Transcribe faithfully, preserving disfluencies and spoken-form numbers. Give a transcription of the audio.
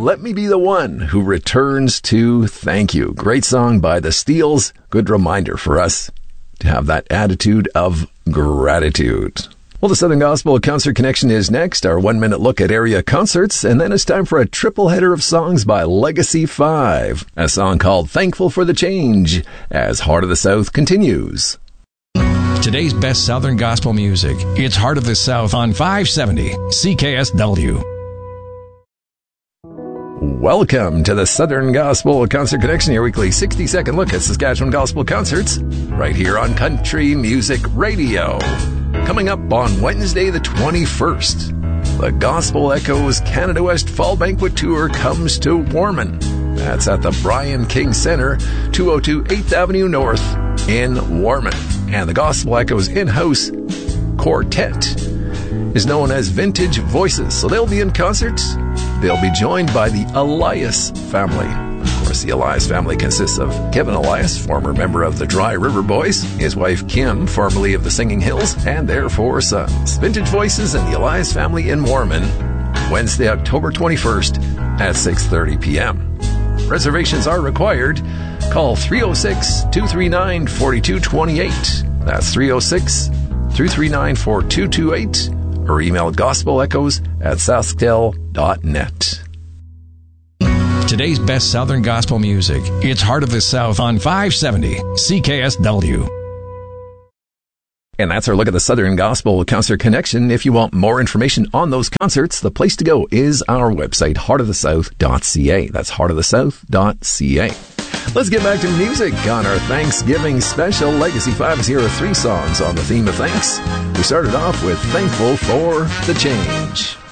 Let Me Be the One Who Returns to Thank You. Great song by the Steels. Good reminder for us to have that attitude of gratitude. Well, the Southern Gospel Concert Connection is next, our one-minute look at area concerts, and then it's time for a triple header of songs by Legacy five, a song called Thankful for the Change, as Heart of the South continues. Today's best Southern Gospel music. It's Heart of the South on five seventy C K S W. Welcome to the Southern Gospel Concert Connection, your weekly sixty-second look at Saskatchewan Gospel Concerts, right here on Country Music Radio. Coming up on Wednesday the twenty-first, the Gospel Echoes Canada West Fall Banquet Tour comes to Warman. That's at the Brian King Centre, two oh two eighth Avenue North in Warman. And the Gospel Echoes in-house quartet is known as Vintage Voices. So they'll be in concert. They'll be joined by the Elias family. Of course, the Elias family consists of Kevin Elias, former member of the Dry River Boys, his wife Kim, formerly of the Singing Hills, and their four sons. Vintage Voices and the Elias family in Warman, Wednesday, October twenty-first at six thirty p.m. Reservations are required. Call three oh six, two three nine, four two two eight. That's three oh six, two three nine, four two two eight. Or email gospelechoes at sasktel dot net. Today's best Southern Gospel music. It's Heart of the South on five seventy C K S W. And that's our look at the Southern Gospel Concert Connection. If you want more information on those concerts, the place to go is our website, heart of the south dot c a. That's heart of the south dot c a. Let's get back to music on our Thanksgiving special. Legacy five is here with three songs on the theme of thanks. We started off with Thankful for the Change.